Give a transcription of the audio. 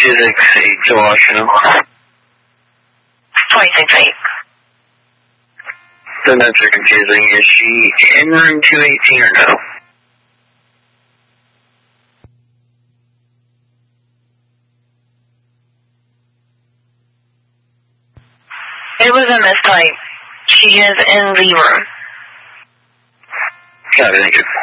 268 to Washington. 268. The notes are confusing. Is she in room 218 or no? It was a mistype. She is in the room. Got it, thank you.